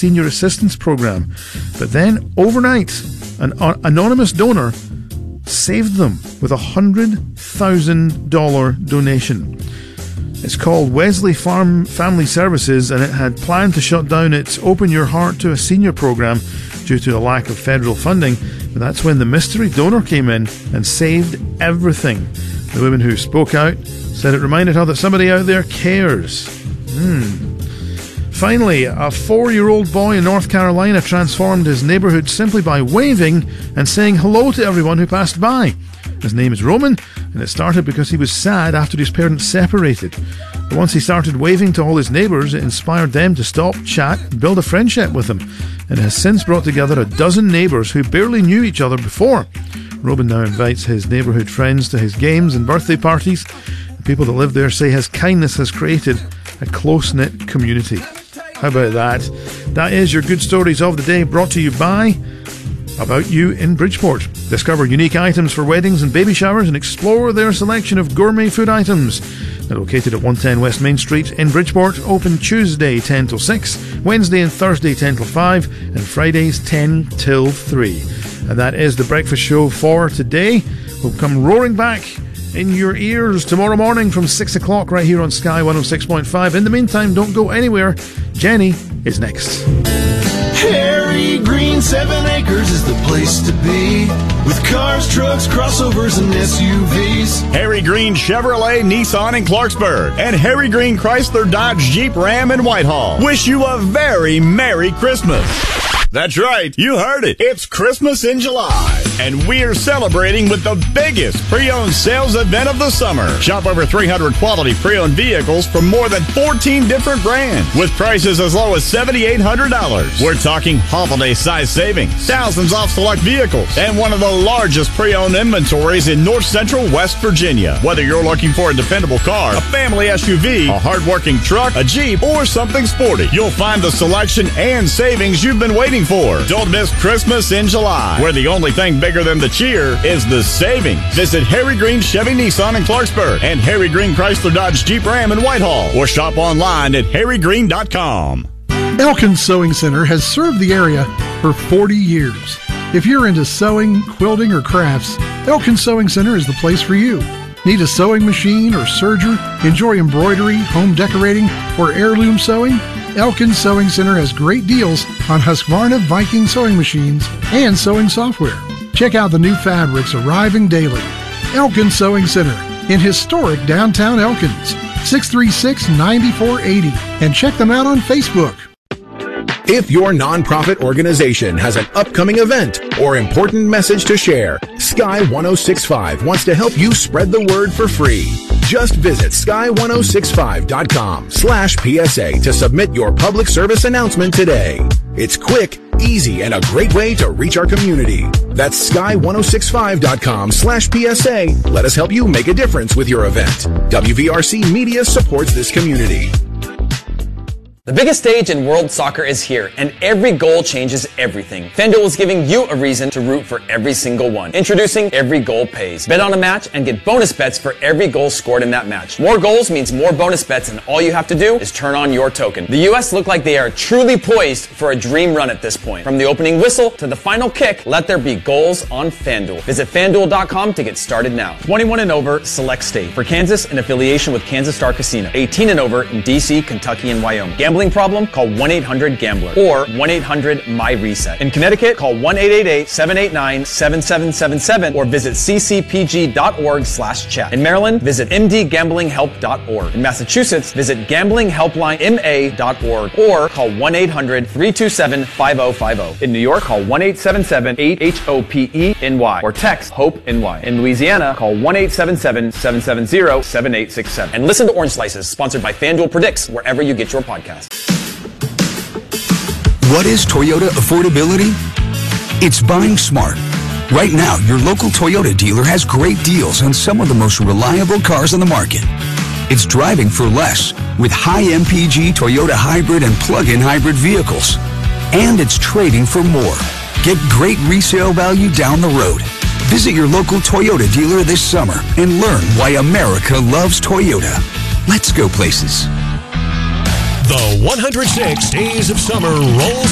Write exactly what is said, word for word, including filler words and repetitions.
senior assistance program. But then, overnight, an uh, anonymous donor saved them with a one hundred thousand dollars donation. It's called Wesley Farm Family Services, and it had planned to shut down its Open Your Heart to a Senior program due to a lack of federal funding. But that's when the mystery donor came in and saved everything. The woman who spoke out said it reminded her that somebody out there cares. Hmm. Finally, a four-year-old boy in North Carolina transformed his neighbourhood simply by waving and saying hello to everyone who passed by. His name is Roman, and it started because he was sad after his parents separated. But once he started waving to all his neighbours, it inspired them to stop, chat, and build a friendship with him, and has since brought together a dozen neighbours who barely knew each other before. Roman now invites his neighbourhood friends to his games and birthday parties. The people that live there say his kindness has created a close-knit community. How about that? That is your good stories of the day, brought to you by About You in Bridgeport. Discover unique items for weddings and baby showers and explore their selection of gourmet food items. They're located at one ten West Main Street in Bridgeport, open Tuesday ten till six, Wednesday and Thursday ten till five, and Fridays ten till three. And that is the breakfast show for today. We'll come roaring back in your ears tomorrow morning from six o'clock right here on Sky one oh six point five. In the meantime, don't go anywhere. Jenny is next. Harry Green, seven acres is the place to be, with cars, trucks, crossovers, and S U Vs. Harry Green Chevrolet, Nissan in Clarksburg, and Harry Green Chrysler, Dodge, Jeep, Ram in Whitehall wish you a very Merry Christmas. That's right, you heard it. It's Christmas in July, and we're celebrating with the biggest pre-owned sales event of the summer. Shop over three hundred quality pre-owned vehicles from more than fourteen different brands, with prices as low as seven thousand eight hundred dollars. We're talking holiday-size savings, thousands off select vehicles, and one of the largest pre-owned inventories in North Central West Virginia. Whether you're looking for a dependable car, a family S U V, a hard-working truck, a Jeep, or something sporty, you'll find the selection and savings you've been waiting for. Don't miss Christmas in July, where the only thing bigger than the cheer is the savings. Visit Harry Green Chevy Nissan in Clarksburg and Harry Green Chrysler Dodge Jeep Ram in Whitehall, or shop online at harry green dot com. Elkins Sewing Center has served the area for forty years. If you're into sewing, quilting, or crafts, Elkins Sewing Center is the place for you. Need a sewing machine or serger? Enjoy embroidery, home decorating, or heirloom sewing? Elkins Sewing Center has great deals on Husqvarna Viking sewing machines and sewing software. Check out the new fabrics arriving daily. Elkins Sewing Center in historic downtown Elkins, six three six, nine four eight zero, and check them out on Facebook. If your nonprofit organization has an upcoming event or important message to share, Sky ten sixty-five wants to help you spread the word for free. Just visit sky ten sixty-five dot com slash P S A to submit your public service announcement today. It's quick, easy, and a great way to reach our community. That's sky ten sixty-five dot com slash P S A. Let us help you make a difference with your event. W V R C Media supports this community. The biggest stage in world soccer is here, and every goal changes everything. FanDuel is giving you a reason to root for every single one. Introducing Every Goal Pays. Bet on a match and get bonus bets for every goal scored in that match. More goals means more bonus bets, and all you have to do is turn on your token. The U S look like they are truly poised for a dream run at this point. From the opening whistle to the final kick, let there be goals on FanDuel. Visit FanDuel dot com to get started now. twenty-one and over, select state. For Kansas, in affiliation with Kansas Star Casino. eighteen and over in D C, Kentucky, and Wyoming. Gambling problem? Call one eight hundred gambler or one eight hundred M Y reset. In Connecticut, call one eight eight eight, seven eight nine, seven seven seven seven or visit c c p g dot org slash chat. In Maryland, visit m d gambling help dot org. In Massachusetts, visit gambling helpline m a dot org or call one eight hundred, three two seven, five oh five oh. In New York, call one eight seven seven, eight H O P E N Y or text HOPE-N-Y. In Louisiana, call one eight seven seven, seven seven zero, seven eight six seven. And listen to Orange Slices, sponsored by FanDuel Predicts, wherever you get your podcasts. What is Toyota affordability? It's buying smart. Right now, your local Toyota dealer has great deals on some of the most reliable cars on the market. It's driving for less with high M P G Toyota hybrid and plug-in hybrid vehicles. And it's trading for more. Get great resale value down the road. Visit your local Toyota dealer this summer and learn why America loves Toyota. Let's go places. The one hundred six Days of Summer rolls